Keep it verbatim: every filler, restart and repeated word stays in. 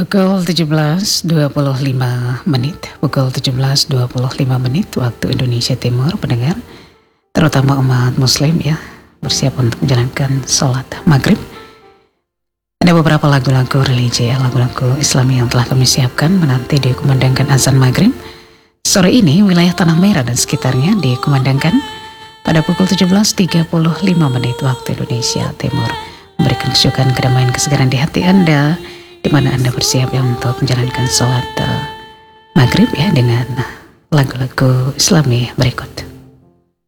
Pukul tujuh belas dua puluh lima menit, pukul tujuh belas dua puluh lima menit waktu Indonesia Timur, pendengar, terutama umat muslim ya, bersiap untuk menjalankan sholat maghrib. Ada beberapa lagu-lagu religi, ya, lagu-lagu Islami yang telah kami siapkan menanti dikumandangkan azan maghrib. Sore ini wilayah Tanah Merah dan sekitarnya dikumandangkan pada pukul tujuh belas tiga puluh lima menit waktu Indonesia Timur. Memberikan kesyukuran, kedamaian, kesegaran di hati Anda, di mana Anda bersiap ya untuk menjalankan sholat uh, maghrib ya dengan lagu-lagu Islami berikut.